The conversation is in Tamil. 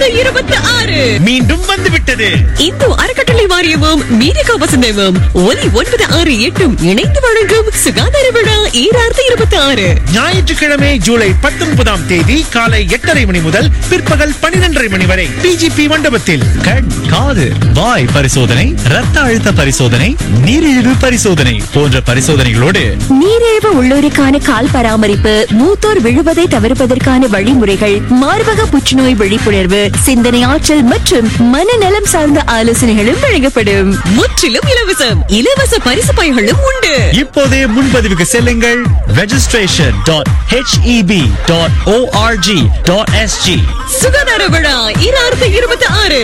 2026 மீண்டும் வந்துவிட்டது. இந்து அறக்கட்டளை வாரியமும் மீடியா வசந்தமும் ஒலி 968 இணைந்து வழங்கும் சுகாதார விழா 2026. ஞாயிற்றுக்கிழமை ஜூலை 19ஆம் தேதி காலை 8:30 மணி முதல் பிற்பகல் 12:30 மணி வரை பிஜிபி மண்டபத்தில் கண், காது, வாய் பரிசோதனை, ரத்த அழுத்த பரிசோதனை, நீரிழிவு பரிசோதனை போன்ற பரிசோதனைகளோடு நீரிழிவு உள்ளோருக்கான கால் பராமரிப்பு, மூத்தோர் விழுவதை தவிர்ப்பதற்கான வழிமுறைகள், மார்பக புற்றுநோய் விழிப்புணர்வு, சிந்தனை ஆற்றல் மற்றும் மனநலம் சார்ந்த ஆலோசனைகளும் வழங்கப்படும். முற்றிலும் இலவசம். இலவச பரிசு பைகளும் உண்டு. இப்போதே முன்பதிவுக்கு செல்லுங்கள். registration.heb.org.sg. சுகாதார விழா 2026